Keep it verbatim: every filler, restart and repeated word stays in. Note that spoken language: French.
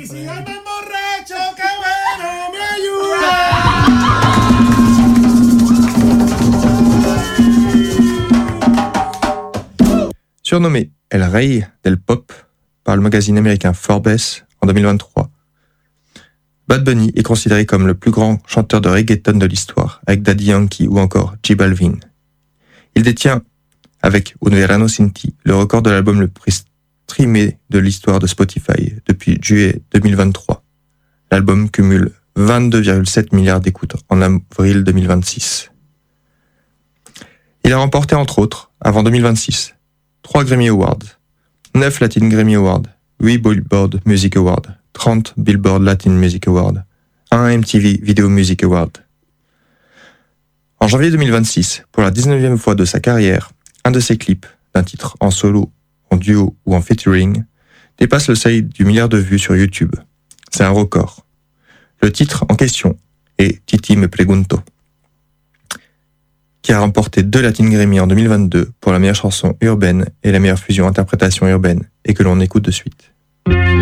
Surnommé El Rey del Pop par le magazine américain Forbes en deux mille vingt-trois, Bad Bunny est considéré comme le plus grand chanteur de reggaeton de l'histoire, avec Daddy Yankee ou encore J Balvin. Il détient, avec Un Verano Sin Ti, le record de l'album le plus streamé de l'histoire de Spotify depuis juillet deux mille vingt-trois. L'album cumule vingt-deux virgule sept milliards d'écoutes en avril deux mille vingt-six. Il a remporté entre autres, avant deux mille vingt-six, trois Grammy Awards, neuf Latin Grammy Awards, huit Billboard Music Awards, trente Billboard Latin Music Awards, un M T V Video Music Award. En janvier deux mille vingt-six, pour la dix-neuvième fois de sa carrière, un de ses clips, d'un titre en solo, en duo ou en featuring, dépasse le seuil du milliard de vues sur YouTube. C'est un record. Le titre en question est Titi Me Pregunto, qui a remporté deux Latin Grammy en deux mille vingt-deux pour la meilleure chanson urbaine et la meilleure fusion interprétation urbaine, et que l'on écoute de suite.